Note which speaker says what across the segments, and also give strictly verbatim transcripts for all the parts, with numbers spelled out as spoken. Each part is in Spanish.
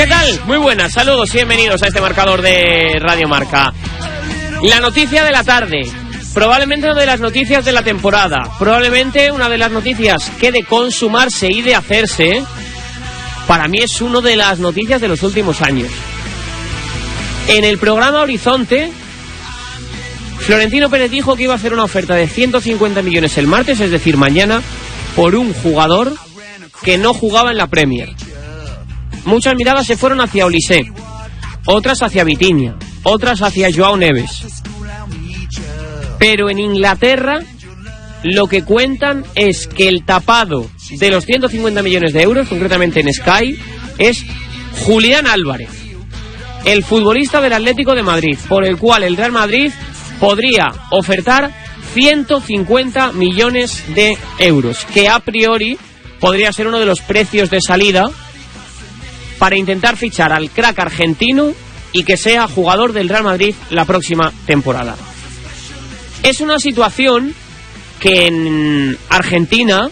Speaker 1: ¿Qué tal? Muy buenas, saludos y bienvenidos a este marcador de Radio Marca. La noticia de la tarde, probablemente una de las noticias de la temporada, probablemente una de las noticias que de consumarse y de hacerse, para mí es una de las noticias de los últimos años. En el programa Horizonte, Florentino Pérez dijo que iba a hacer una oferta de ciento cincuenta millones el martes, es decir, mañana, por un jugador que no jugaba en la Premier. Muchas miradas se fueron hacia Olise, otras hacia Vitinha, otras hacia Joao Neves. Pero en Inglaterra lo que cuentan es que el tapado de los ciento cincuenta millones de euros, concretamente en Sky, es Julián Álvarez, el futbolista del Atlético de Madrid, por el cual el Real Madrid podría ofertar ciento cincuenta millones de euros, que a priori podría ser uno de los precios de salida para intentar fichar al crack argentino y que sea jugador del Real Madrid la próxima temporada. Es una situación que en Argentina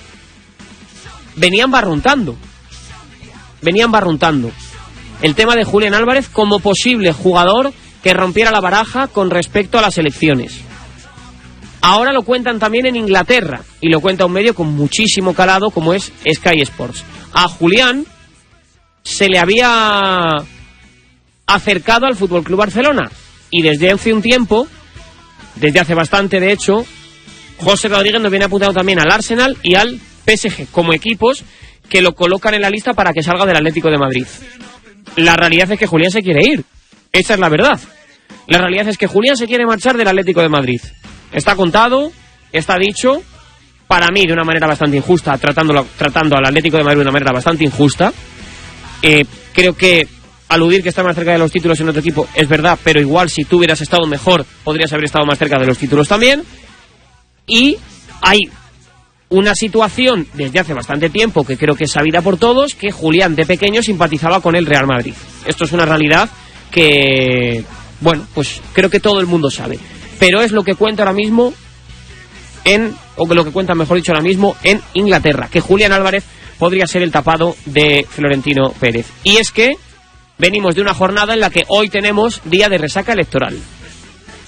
Speaker 1: venían barruntando. Venían barruntando. El tema de Julián Álvarez como posible jugador que rompiera la baraja con respecto a las elecciones. Ahora lo cuentan también en Inglaterra, y lo cuenta un medio con muchísimo calado como es Sky Sports. A Julián se le había acercado al F C Barcelona, y desde hace un tiempo, desde hace bastante de hecho, José Rodríguez nos viene apuntado también al Arsenal y al P S G como equipos que lo colocan en la lista para que salga del Atlético de Madrid. La realidad es que Julián se quiere ir, esa es la verdad. La realidad es que Julián se quiere marchar del Atlético de Madrid. Está contado, está dicho, para mí de una manera bastante injusta, tratándolo, tratando al Atlético de Madrid de una manera bastante injusta. Eh, creo que aludir que está más cerca de los títulos en otro equipo es verdad, pero igual si tú hubieras estado mejor, podrías haber estado más cerca de los títulos también. Y hay una situación desde hace bastante tiempo que creo que es sabida por todos, que Julián de pequeño simpatizaba con el Real Madrid. Esto es una realidad que, bueno, pues creo que todo el mundo sabe. Pero es lo que cuenta ahora mismo en, o lo que cuenta mejor dicho ahora mismo en Inglaterra, que Julián Álvarez podría ser el tapado de Florentino Pérez. Y es que venimos de una jornada en la que hoy tenemos día de resaca electoral.